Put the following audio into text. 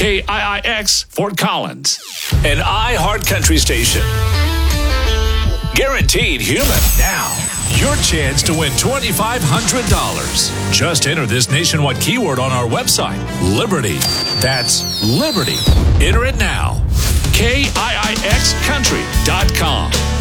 KIIX Fort Collins, an iHeart Country station. Guaranteed human. Now, your chance to win $2,500. Just enter this nationwide keyword on our website, Liberty. That's Liberty. Enter it now. KIIXCountry.com.